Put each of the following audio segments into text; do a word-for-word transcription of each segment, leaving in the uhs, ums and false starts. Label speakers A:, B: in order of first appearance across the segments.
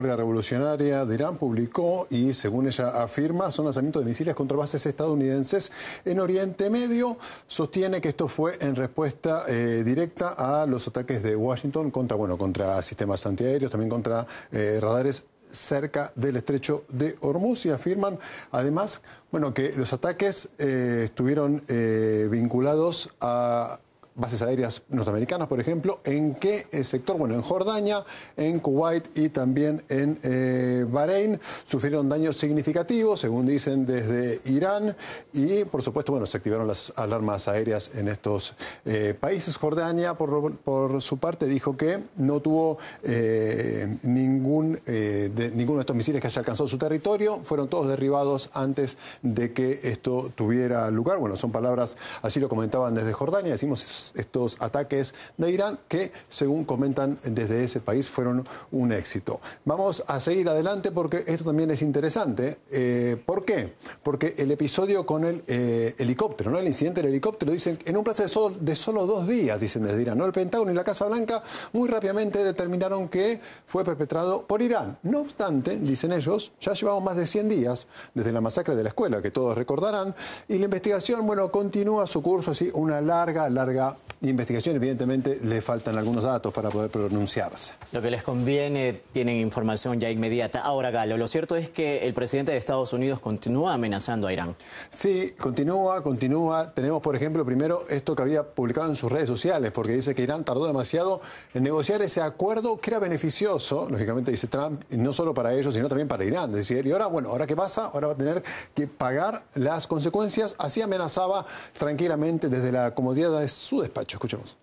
A: La revolucionaria de Irán publicó y, según ella afirma, son lanzamientos de misiles contra bases estadounidenses en Oriente Medio. Sostiene que esto fue en respuesta eh, directa a los ataques de Washington contra, bueno, contra sistemas antiaéreos, también contra eh, radares cerca del estrecho de Hormuz, y afirman además, bueno, que los ataques eh, estuvieron eh, vinculados a bases aéreas norteamericanas, por ejemplo. ¿En qué sector? Bueno, en Jordania, en Kuwait y también en eh, Bahrein sufrieron daños significativos, según dicen desde Irán, y por supuesto, bueno, se activaron las alarmas aéreas en estos eh, países. Jordania, por, por su parte, dijo que no tuvo eh, ningún, eh, de, ninguno de estos misiles que haya alcanzado su territorio, fueron todos derribados antes de que esto tuviera lugar. Bueno, son palabras, así lo comentaban desde Jordania, decimos estos ataques de Irán que, según comentan desde ese país, fueron un éxito. Vamos a seguir adelante porque esto también es interesante. Eh, ¿Por qué? Porque el episodio con el eh, helicóptero, ¿no? El incidente del helicóptero, dicen, en un plazo de solo, de solo dos días, dicen desde Irán, ¿no? El Pentágono y la Casa Blanca muy rápidamente determinaron que fue perpetrado por Irán. No obstante, dicen ellos, ya llevamos más de cien días desde la masacre de la escuela, que todos recordarán, y la investigación, bueno, continúa su curso, así, una larga, larga investigación. Evidentemente le faltan algunos datos para poder pronunciarse.
B: Lo que les conviene, tienen información ya inmediata. Ahora, Galo, lo cierto es que el presidente de Estados Unidos continúa amenazando a Irán.
A: Sí, continúa, continúa. Tenemos, por ejemplo, primero esto que había publicado en sus redes sociales, porque dice que Irán tardó demasiado en negociar ese acuerdo que era beneficioso, lógicamente, dice Trump, no solo para ellos, sino también para Irán. Es decir, y ahora, bueno, ¿ahora qué pasa? Ahora va a tener que pagar las consecuencias. Así amenazaba tranquilamente desde la comodidad de su despacho. Escuchemos.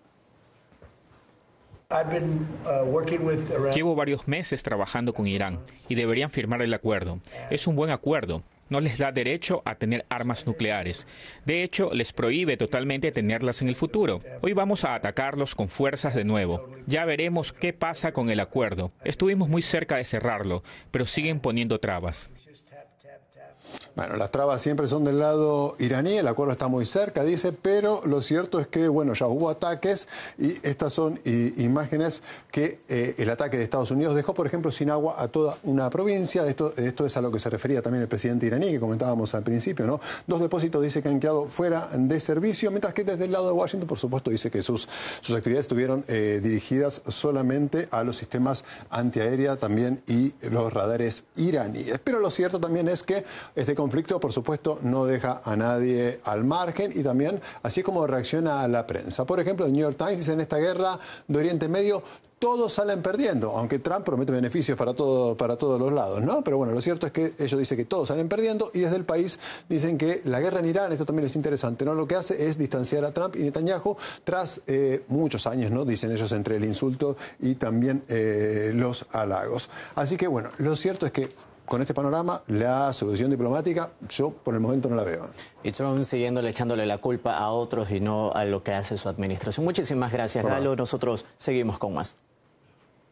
C: Llevo varios meses trabajando con Irán y deberían firmar el acuerdo. Es un buen acuerdo. No les da derecho a tener armas nucleares. De hecho, les prohíbe totalmente tenerlas en el futuro. Hoy vamos a atacarlos con fuerzas de nuevo. Ya veremos qué pasa con el acuerdo. Estuvimos muy cerca de cerrarlo, pero siguen poniendo trabas.
A: Bueno, las trabas siempre son del lado iraní, el acuerdo está muy cerca, dice, pero lo cierto es que, bueno, ya hubo ataques y estas son y, imágenes que eh, el ataque de Estados Unidos dejó, por ejemplo, sin agua a toda una provincia. Esto, esto es a lo que se refería también el presidente iraní, que comentábamos al principio, ¿no? Dos depósitos, dice, que han quedado fuera de servicio, mientras que desde el lado de Washington, por supuesto, dice que sus, sus actividades estuvieron eh, dirigidas solamente a los sistemas antiaérea también y los radares iraníes. Pero lo cierto también es que este conflicto, por supuesto, no deja a nadie al margen, y también así como reacciona a la prensa. Por ejemplo, el New York Times dice: en esta guerra de Oriente Medio todos salen perdiendo, aunque Trump promete beneficios para, todo, para todos los lados, ¿no? Pero bueno, lo cierto es que ellos dicen que todos salen perdiendo, y desde el país dicen que la guerra en Irán, esto también es interesante, ¿no? Lo que hace es distanciar a Trump y Netanyahu tras eh, muchos años, ¿no? Dicen ellos, entre el insulto y también eh, los halagos. Así que bueno, lo cierto es que con este panorama, la solución diplomática, yo por el momento no la veo.
B: Y Trump siguiéndole, echándole la culpa a otros y no a lo que hace su administración. Muchísimas gracias, Galo. Nosotros seguimos con más.